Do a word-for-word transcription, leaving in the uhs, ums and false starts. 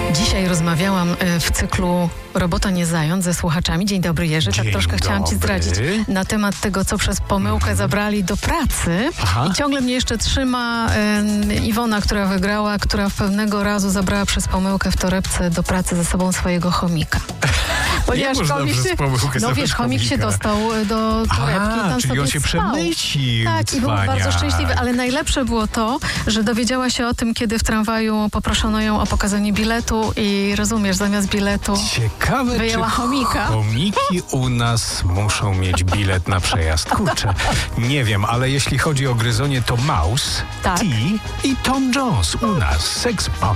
Dzisiaj rozmawiałam w cyklu Robota nie zając ze słuchaczami. Dzień dobry, Jerzy. Dzień tak troszkę dobry. chciałam ci zdradzić na temat tego, co przez pomyłkę zabrali do pracy. Aha. I ciągle mnie jeszcze trzyma e, Iwona, która wygrała, która pewnego razu zabrała przez pomyłkę w torebce do pracy ze sobą swojego chomika. Ponieważ chomik się, no wiesz, chomik się dostał do torebki. Aha, tam czyli sobie on się spał. przemycił. Tak, i był bardzo szczęśliwy, ale najlepsze było to, że dowiedziała się o tym, kiedy w tramwaju poproszono ją o pokazanie biletu i rozumiesz, zamiast biletu Ciekawe, wyjęła czy chomika. chomiki u nas muszą mieć bilet na przejazd. Kurczę, nie wiem, ale jeśli chodzi o gryzonie, to Mouse, Tak. T i Tom Jones u nas. Sex Bomb.